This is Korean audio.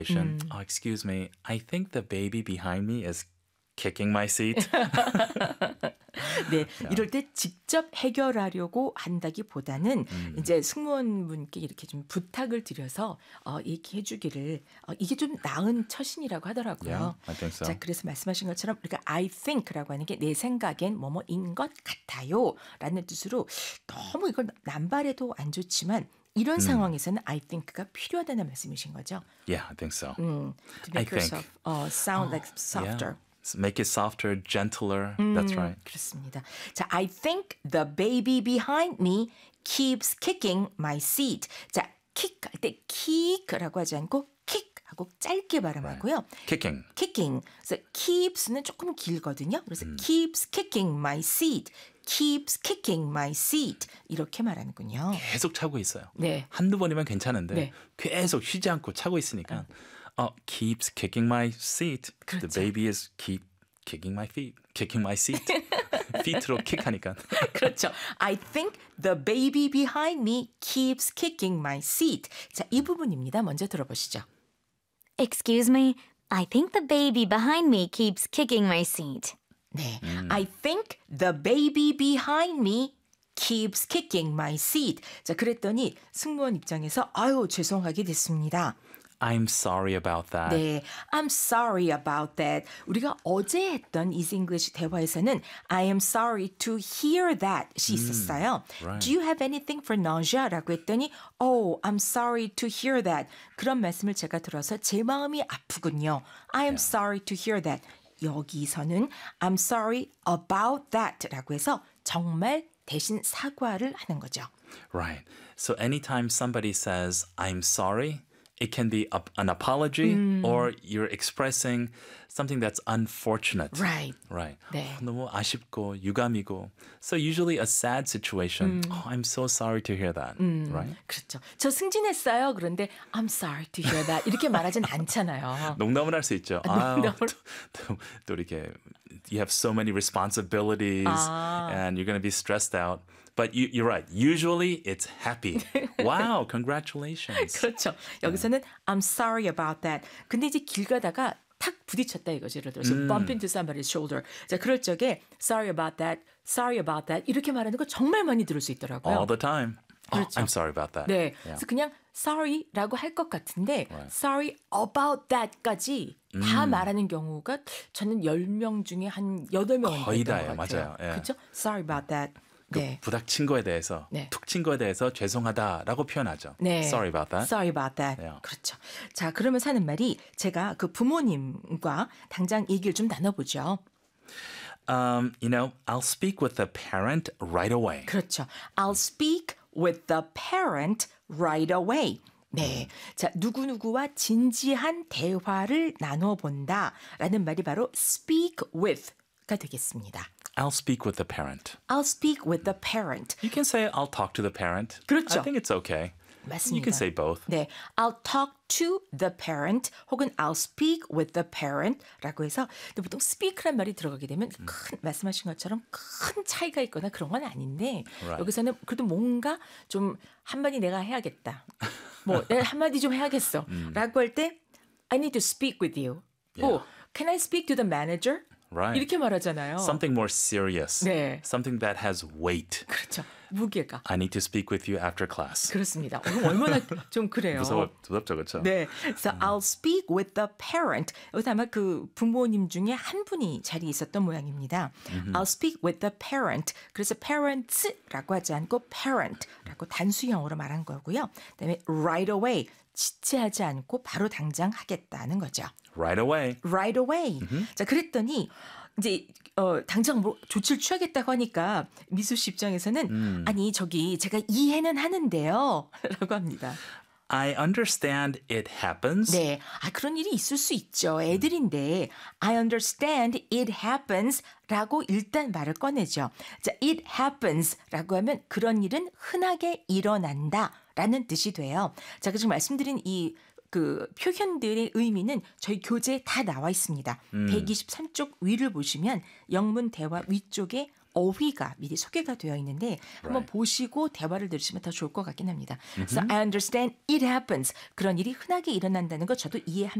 Excuse me. I think the baby behind me is kicking my seat. 네, 이럴 때 직접 해결하려고 한다기보다는 이제 승무원분께 이렇게 좀 부탁을 드려서 얘기해 주기를 이게 좀 나은 처신이라고 하더라고요. Yeah, I think so. 자, 그래서 말씀하신 것처럼 우리가 I think라고 하는 게 내 생각엔 뭐뭐인 것 같아요 라는 뜻으로 너무 이걸 남발해도 안 좋지만 이런 상황에서는 I think가 필요하다는 말씀이신 거죠. Yeah, I think so. To I make think. yourself sound like softer. Yeah. Make it softer, gentler. That's right. 그렇습니다. 자, I think the baby behind me keeps kicking my seat. 자, kick 할 때 kick라고 하지 않고 kick 하고 짧게 발음하고요. Kicking. kicking. 그래서 keeps는 조금 길거든요. 그래서 keeps kicking my seat. keeps kicking my seat. 이렇게 말하는군요. 계속 차고 있어요. 네. 한두 번이면 괜찮은데 네. 계속 쉬지 않고 차고 있으니까 keeps kicking my seat. 그렇죠. The baby is keep kicking my feet. Kicking my seat. feet로 킥하니까. 그렇죠. I think the baby behind me keeps kicking my seat. 자, 이 부분입니다. 먼저 들어보시죠. Excuse me, I think the baby behind me keeps kicking my seat. 네. I think the baby behind me keeps kicking my seat. 자, 그랬더니 승무원 입장에서 아유, 죄송하게 됐습니다. I'm sorry about that. 네, I'm sorry about that. 우리가 어제 했던 Easy English 대화에서는 I am sorry to hear that이 있었어요. right. Do you have anything for nausea?라고 했더니 Oh, I'm sorry to hear that. 그런 말씀을 제가 들어서 제 마음이 아프군요. I am sorry to hear that. 여기서는 I'm sorry about that라고 해서 정말 대신 사과를 하는 거죠. Right. So anytime somebody says I'm sorry, it can be an apology or you're expressing something that's unfortunate. Right. Right. 네. 너무 아쉽고 유감이고. So usually a sad situation. Oh, I'm so sorry to hear that. Right? 그렇죠. 저 승진했어요. 그런데 I'm sorry to hear that. 이렇게 말하진 않잖아요. 농담을 할 수 있죠. 또 이렇게 you have so many responsibilities and you're going to be stressed out. But you're right. Usually it's happy. Wow, congratulations. 그렇죠. 여기서는 I'm sorry about that. 근데 이제 길 가다가 탁 부딪혔다 이거죠. 예를 들어서 bump into somebody's shoulder. 자, 그럴 적에 sorry about that 이렇게 말하는 거 정말 많이 들을 수 있더라고요. All the time. Oh, 그렇죠. I'm sorry about that. 네. Yeah. 그래서 그냥 sorry라고 할 것 같은데 sorry about that까지 다 말하는 경우가 저는 10명 중에 한 8명은 거의 됐던 다예요. 것 같아요. 맞아요. 예. 그렇죠? Sorry about that. 네. 부닥친 거에 대해서 네. 툭 친 거에 대해서 죄송하다라고 표현하죠. 네. Sorry about that. Sorry about that. Yeah. 그렇죠. 자, 그러면서 하는 말이 제가 그 부모님과 당장 얘기를 좀 나눠보죠. I'll speak with the parent right away. 그렇죠. I'll speak with the parent right away. 네. 자, 누구누구와 진지한 대화를 나눠본다 라는 말이 바로 speak with가 되겠습니다. I'll speak with the parent. I'll speak with the parent. You can say I'll talk to the parent. 그렇죠. I think it's okay. 맞습니다. You can say both. 네, I'll talk to the parent 혹은 I'll speak with the parent라고 해서 근데 보통 speak란 말이 들어가게 되면 큰 말씀하신 것처럼 큰 차이가 있거나 그런 건 아닌데 Right. 여기서는 그래도 뭔가 좀 한마디 내가 해야겠다. 뭐 내가 한마디 좀 해야겠어라고 할 때 I need to speak with you. Yeah. Can I speak to the manager? Right. 이렇게 말하잖아요. Something more serious. 네. Something that has weight. 그렇죠. 무게가. I need to speak with you after class. 그렇습니다. 얼마나 좀 그래요. 무섭죠, 그렇죠? 네, 그래서 I'll speak with the parent. 여기서 아마 그 부모님 중에 한 분이 자리에 있었던 모양입니다. I'll speak with the parent. 그래서 parents라고 하지 않고 parent라고 단수형으로 말한 거고요. 그다음에 right away. 지체하지 않고 바로 당장 하겠다는 거죠. Right away. Right away. 자, 그랬더니 이제 당장 뭐 조치를 취하겠다고 하니까 미수 씨 입장에서는 아니 저기 제가 이해는 하는데요. 라고 합니다. I understand it happens. 네, 그런 일이 있을 수 있죠. 애들인데 I understand it happens 라고 일단 말을 꺼내죠. 자, it happens 라고 하면 그런 일은 흔하게 일어난다 라는 뜻이 돼요. 자, 지금 말씀드린 이 그 표현들의 의미는 저희 교재에 다 나와 있습니다. 123쪽 위를 보시면 영문 대화 위쪽에 어휘가 미리 소개가 되어 있는데 한번 보시고 대화를 들으시면 더 좋을 것 같긴 합니다. So I understand it happens. 그런 일이 흔하게 일어난다는 거 저도 이해합니다.